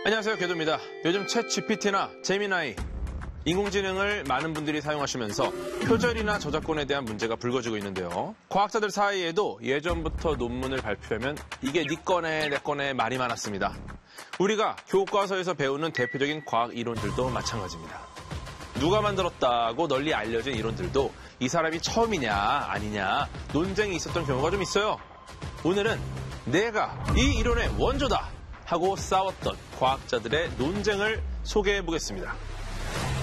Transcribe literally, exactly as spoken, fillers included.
안녕하세요, 궤도입니다. 요즘 챗 지피티나 제미나이, 인공지능을 많은 분들이 사용하시면서 표절이나 저작권에 대한 문제가 불거지고 있는데요. 과학자들 사이에도 예전부터 논문을 발표하면 이게 네 거네, 내 거네 말이 많았습니다. 우리가 교과서에서 배우는 대표적인 과학 이론들도 마찬가지입니다. 누가 만들었다고 널리 알려진 이론들도 이 사람이 처음이냐 아니냐 논쟁이 있었던 경우가 좀 있어요. 오늘은 내가 이 이론의 원조다 하고 싸웠던 과학자들의 논쟁을 소개해 보겠습니다.